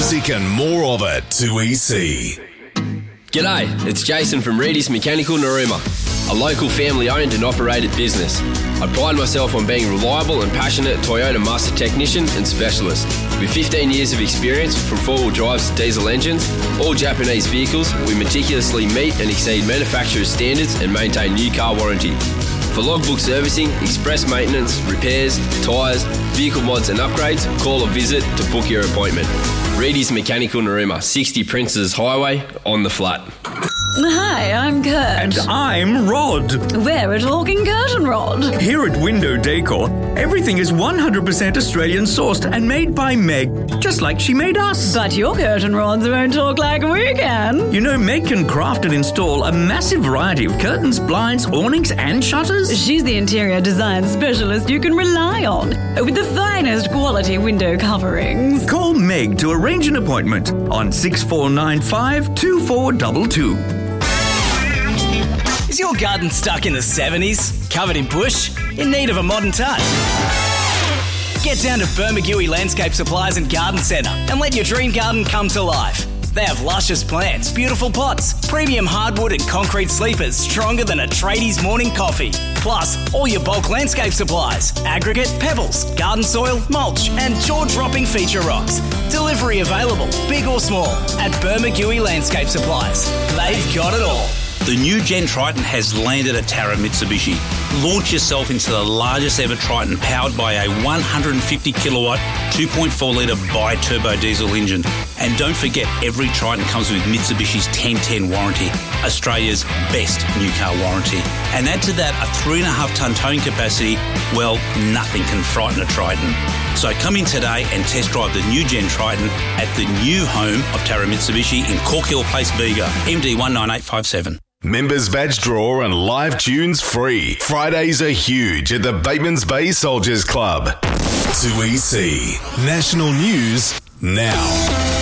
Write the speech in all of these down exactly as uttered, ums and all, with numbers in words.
music and more of it, two E C. G'day, it's Jason from Reedy's Mechanical Narooma, a local family-owned and operated business. I pride myself on being reliable and passionate Toyota master technician and specialist. With fifteen years of experience from four-wheel drives to diesel engines, all Japanese vehicles, we meticulously meet and exceed manufacturer's standards and maintain new car warranty. For logbook servicing, express maintenance, repairs, tyres, vehicle mods and upgrades, call or visit to book your appointment. Reedy's Mechanical Narooma, sixty Princes Highway, on the flat. Hi, I'm Kurt. And I'm Rod. We're a talking curtain rod. Here at Window Decor, everything is one hundred percent Australian sourced and made by Meg, just like she made us. But your curtain rods won't talk like we can. You know, Meg can craft and install a massive variety of curtains, blinds, awnings and shutters. She's the interior design specialist you can rely on, with the finest quality window coverings. Call Meg to arrange an appointment on six four nine five, two four two two. Is your garden stuck in the seventies? Covered in bush? In need of a modern touch? Get down to Bermagui Landscape Supplies and Garden Centre and let your dream garden come to life. They have luscious plants, beautiful pots, premium hardwood and concrete sleepers stronger than a tradies morning coffee. Plus, all your bulk landscape supplies, aggregate, pebbles, garden soil, mulch and jaw-dropping feature rocks. Delivery available, big or small, at Bermagui Landscape Supplies. They've got it all. The new Gen Triton has landed at Tara Mitsubishi. Launch yourself into the largest ever Triton powered by a one hundred fifty kilowatt, two point four litre bi-turbo diesel engine. And don't forget, every Triton comes with Mitsubishi's ten ten warranty, Australia's best new car warranty. And add to that a three point five tonne towing capacity, well, nothing can frighten a Triton. So come in today and test drive the new Gen Triton at the new home of Tara Mitsubishi in Cork Hill Place, Bega, M D one nine eight five seven. Members badge draw and live tunes free. Fridays are huge at the Batemans Bay Soldiers Club. two E C. National News now.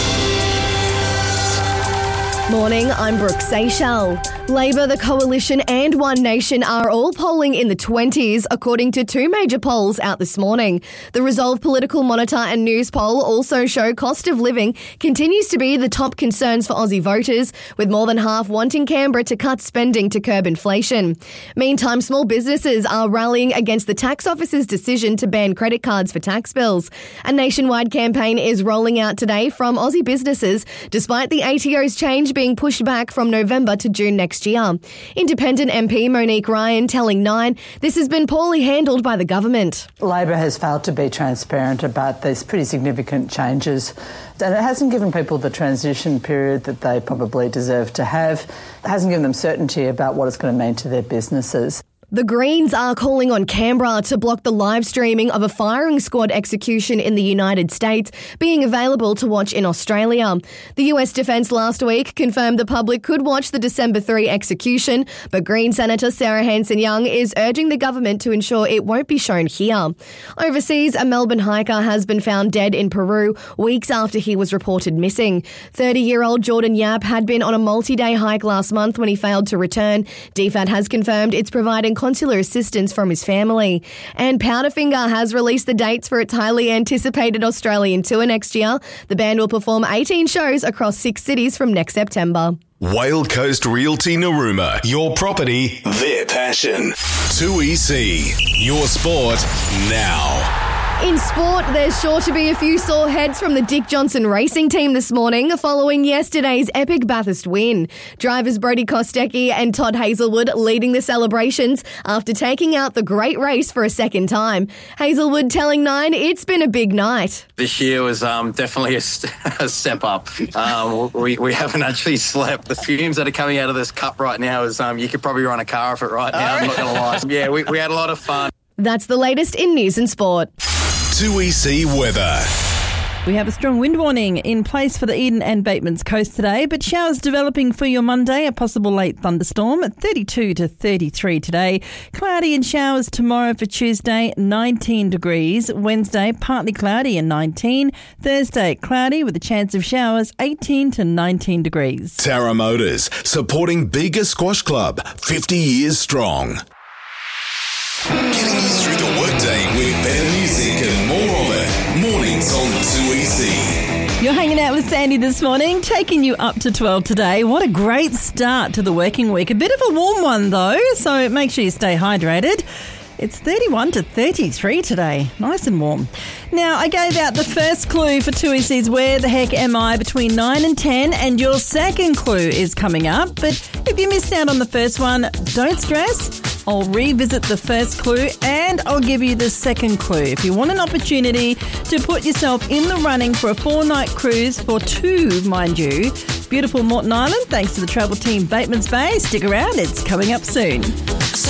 Morning, I'm Brooke Seychelles. Labor, the Coalition and One Nation are all polling in the twenties, according to two major polls out this morning. The Resolve Political Monitor and News poll also show cost of living continues to be the top concerns for Aussie voters, with more than half wanting Canberra to cut spending to curb inflation. Meantime, small businesses are rallying against the tax office's decision to ban credit cards for tax bills. A nationwide campaign is rolling out today from Aussie businesses, despite the A T O's change being pushed back from November to June next year. Independent M P Monique Ryan telling Nine this has been poorly handled by the government. Labor has failed to be transparent about these pretty significant changes, and it hasn't given people the transition period that they probably deserve to have. It hasn't given them certainty about what it's going to mean to their businesses. The Greens are calling on Canberra to block the live streaming of a firing squad execution in the United States being available to watch in Australia. The U S Defence last week confirmed the public could watch the December third execution, but Green Senator Sarah Hanson-Young is urging the government to ensure it won't be shown here. Overseas, a Melbourne hiker has been found dead in Peru weeks after he was reported missing. thirty-year-old Jordan Yap had been on a multi-day hike last month when he failed to return. D F A T has confirmed it's providing consular assistance from his family. And Powderfinger has released the dates for its highly anticipated Australian tour next year. The band will perform eighteen shows across six cities from next September. Whale Coast Realty Narooma. Your property, their passion. two E C. Your sport now. In sport, there's sure to be a few sore heads from the Dick Johnson racing team this morning following yesterday's epic Bathurst win. Drivers Brodie Kostecki and Todd Hazelwood leading the celebrations after taking out the great race for a second time. Hazelwood telling Nine it's been a big night. This year was um, definitely a, st- a step up. Um, we, we haven't actually slept. The fumes that are coming out of this cup right now is um, you could probably run a car off it right now, I'm not going to lie. Yeah, we, we had a lot of fun. That's the latest in news and sport. two E C weather. We have a strong wind warning in place for the Eden and Batemans coast today, but showers developing for your Monday, a possible late thunderstorm at thirty-two to thirty-three today. Cloudy and showers tomorrow for Tuesday, nineteen degrees. Wednesday, partly cloudy and nineteen. Thursday, cloudy with a chance of showers, eighteen to nineteen degrees. Tara Motors, supporting Bega Squash Club, fifty years strong. Getting you through the workday with better music and more of it. Mornings on two E C. You're hanging out with Sandy this morning, taking you up to twelve today. What a great start to the working week. A bit of a warm one though, so make sure you stay hydrated. It's thirty-one to thirty-three today. Nice and warm. Now, I gave out the first clue for two E C's Where the Heck Am I between nine and ten, and your second clue is coming up. But if you missed out on the first one, don't stress. I'll revisit the first clue and I'll give you the second clue. If you want an opportunity to put yourself in the running for a four-night cruise for two, mind you, beautiful Moreton Island, thanks to the travel team Batemans Bay. Stick around, it's coming up soon.